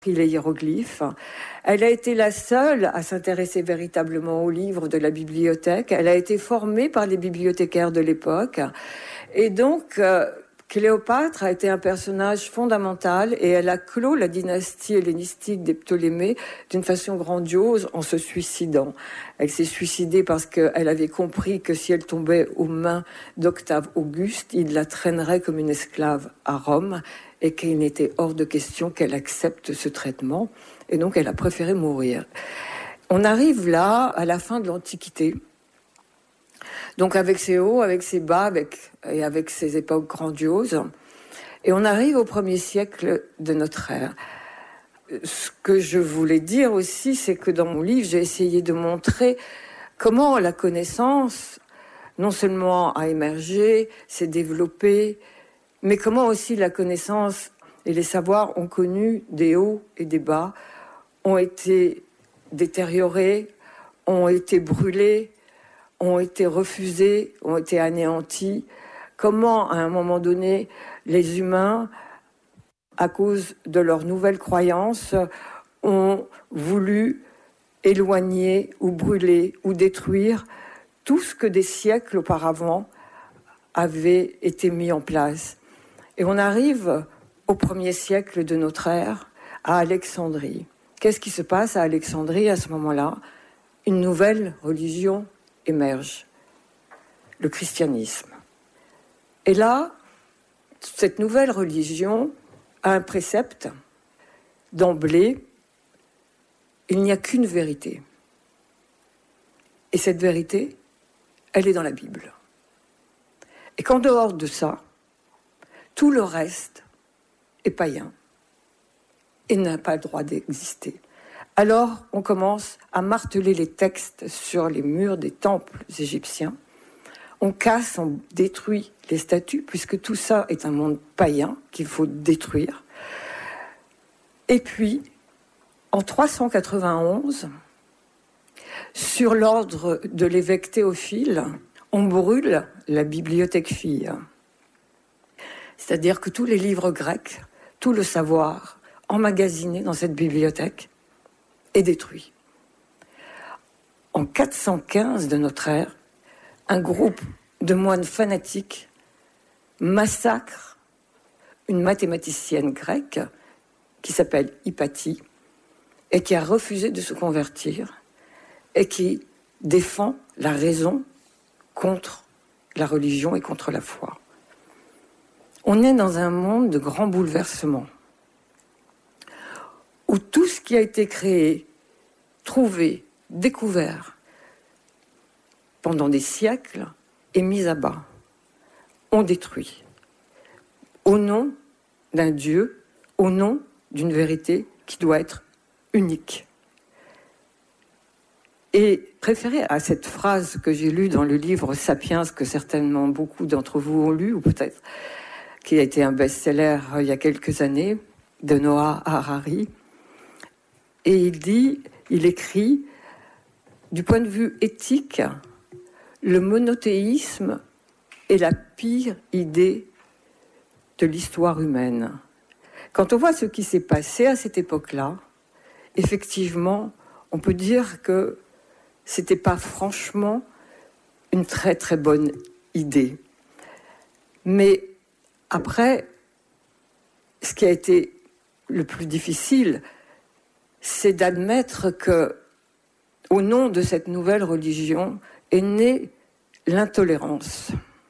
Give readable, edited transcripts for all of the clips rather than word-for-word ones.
les hiéroglyphes. Elle a été la seule à s'intéresser véritablement aux livres de la bibliothèque. Elle a été formée par les bibliothécaires de l'époque. Et donc, Cléopâtre a été un personnage fondamental et elle a clos la dynastie hellénistique des Ptolémées d'une façon grandiose en se suicidant. Elle s'est suicidée parce qu'elle avait compris que si elle tombait aux mains d'Octave Auguste, il la traînerait comme une esclave à Rome et qu'il n'était hors de question qu'elle accepte ce traitement. Et donc, elle a préféré mourir. On arrive là à la fin de l'Antiquité. Donc avec ses hauts, avec ses bas, avec ses époques grandioses. Et on arrive au 1er siècle de notre ère. Ce que je voulais dire aussi, c'est que dans mon livre, j'ai essayé de montrer comment la connaissance, non seulement a émergé, s'est développée, mais comment aussi la connaissance et les savoirs ont connu des hauts et des bas, ont été détériorés, ont été brûlés, ont été refusés, ont été anéantis. Comment, à un moment donné, les humains, à cause de leurs nouvelles croyances, ont voulu éloigner ou brûler ou détruire tout ce que des siècles auparavant avait été mis en place. Et on arrive au 1er siècle de notre ère, à Alexandrie. Qu'est-ce qui se passe à Alexandrie à ce moment-là ? Une nouvelle religion émerge, le christianisme. Et là, cette nouvelle religion a un précepte d'emblée, il n'y a qu'une vérité. Et cette vérité, elle est dans la Bible. Et qu'en dehors de ça, tout le reste est païen et n'a pas le droit d'exister. Alors, on commence à marteler les textes sur les murs des temples égyptiens. On casse, on détruit les statues, puisque tout ça est un monde païen qu'il faut détruire. Et puis, en 391, sur l'ordre de l'évêque Théophile, on brûle la bibliothèque fille. C'est-à-dire que tous les livres grecs, tout le savoir emmagasiné dans cette bibliothèque est détruit. En 415 de notre ère, un groupe de moines fanatiques massacre une mathématicienne grecque qui s'appelle Hypatie et qui a refusé de se convertir et qui défend la raison contre la religion et contre la foi. On est dans un monde de grands bouleversements où tout ce qui a été créé, trouvé, découvert pendant des siècles est mis à bas. On détruit. Au nom d'un Dieu, au nom d'une vérité qui doit être unique. Et préféré à cette phrase que j'ai lue dans le livre Sapiens, que certainement beaucoup d'entre vous ont lu, ou peut-être qui a été un best-seller il y a quelques années, de Noah Harari. Et il écrit, du point de vue éthique, le monothéisme est la pire idée de l'histoire humaine. Quand on voit ce qui s'est passé à cette époque-là, effectivement, on peut dire que c'était pas franchement une très très bonne idée. Mais après, ce qui a été le plus difficile, c'est d'admettre que, au nom de cette nouvelle religion, est née l'intolérance.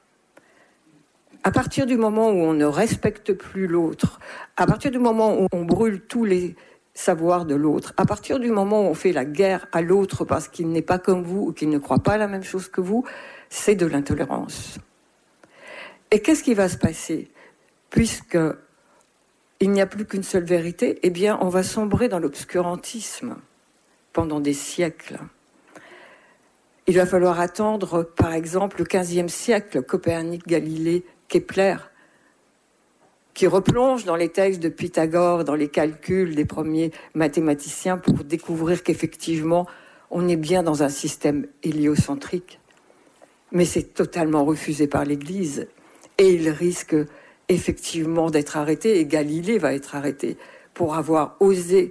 À partir du moment où on ne respecte plus l'autre, à partir du moment où on brûle tous les savoirs de l'autre, à partir du moment où on fait la guerre à l'autre parce qu'il n'est pas comme vous ou qu'il ne croit pas la même chose que vous, c'est de l'intolérance. Et qu'est-ce qui va se passer ? Puisque il n'y a plus qu'une seule vérité, eh bien, on va sombrer dans l'obscurantisme pendant des siècles. Il va falloir attendre, par exemple, le XVe siècle, Copernic, Galilée, Kepler, qui replonge dans les textes de Pythagore, dans les calculs des premiers mathématiciens pour découvrir qu'effectivement, on est bien dans un système héliocentrique. Mais c'est totalement refusé par l'Église. Et il risque effectivement d'être arrêté, et Galilée va être arrêté pour avoir osé